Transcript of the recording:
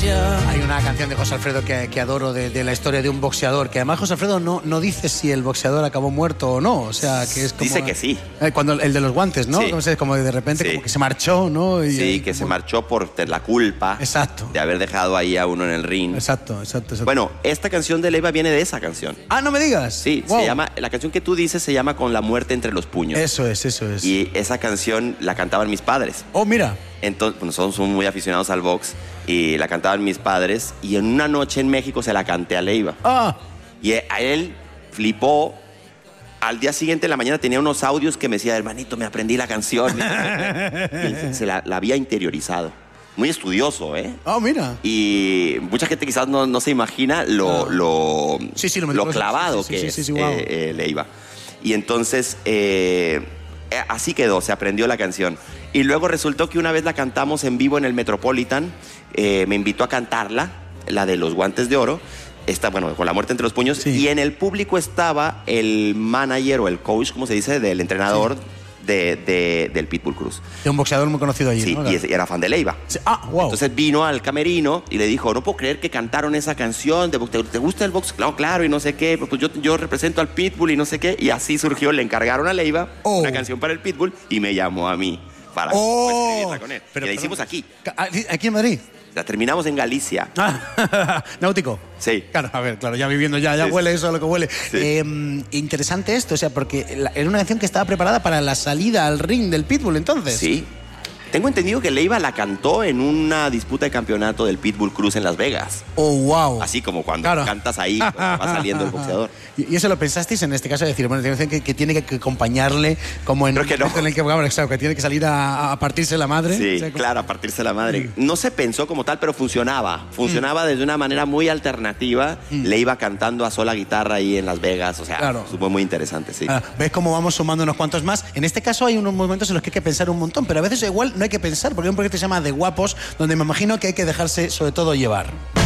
pasión. Hay una canción de José Alfredo que adoro de la historia de un boxeador, que además José Alfredo no dice si el boxeador acabó muerto o no, o sea, que es como... Dice que sí. Cuando el de los guantes, ¿no? Sí. No sé, como de repente Sí. como que se marchó, ¿no? Sí, que se marchó por la culpa. Exacto. De haber dejado ahí a uno en el ring. Exacto. Bueno, esta canción de Leiva viene de esa canción. Ah, no me digas. Sí, Wow. se llama, la canción que tú dices se llama Con la muerte entre los puños. Eso es. Y esa canción la cantaban mis padres. Oh, mira. Entonces, pues, nosotros somos muy aficionados al box y la cantaban mis padres. Y en una noche en México se la canté a Leiva. Ah, Y a él flipó. Al día siguiente, en la mañana, tenía unos audios que me decía, hermanito, me aprendí la canción. Y él se la había interiorizado. Muy estudioso, ¿eh? oh, mira. Y mucha gente quizás no se imagina lo clavado que es wow. Leiva. Y entonces, así quedó, se aprendió la canción. Y luego resultó que una vez la cantamos en vivo en el Metropolitan, me invitó a cantarla, la de los guantes de oro, bueno, con la muerte entre los puños, Sí. y en el público estaba el manager o el coach, como se dice, del entrenador del Pitbull Cruz. De un boxeador muy conocido allí, Sí, ¿no? y era fan de Leiva. Sí. Ah, wow. Entonces vino al camerino y le dijo, no puedo creer que cantaron esa canción, ¿te gusta el box? Claro, y no sé qué, pues yo represento al Pitbull y no sé qué, y así surgió, le encargaron a Leiva una canción para el Pitbull y me llamó a mí para escribirla con él. Pero, y la hicimos aquí. ¿Aquí en Madrid? La terminamos en Galicia. Ah, náutico. Sí. Claro, a ver, claro, ya viviendo ya Sí, huele eso a lo que huele. Sí. Interesante esto, o sea, porque era una canción que estaba preparada para la salida al ring del Pitbull, entonces. Sí. Tengo entendido que Leiva la cantó en una disputa de campeonato del Pitbull Cruz en Las Vegas. Oh, wow. Así como cuando Claro. cantas ahí, cuando va saliendo el boxeador. ¿Y eso lo pensasteis en este caso? Decir, bueno, tiene que tiene que acompañarle como en Creo que no. en el que, bueno, exacto, que tiene que salir a partirse la madre. Sí, O sea, como- claro, a partirse la madre. No se pensó como tal, pero funcionaba. Funcionaba desde una manera muy alternativa. Le iba cantando a sola guitarra ahí en Las Vegas. O sea, Claro. estuvo muy interesante, sí. Ah, ¿ves cómo vamos sumando unos cuantos más? En este caso hay unos momentos en los que hay que pensar un montón, pero a veces igual no hay que pensar, porque hay un proyecto que se llama De Guapos, donde me imagino que hay que dejarse sobre todo llevar.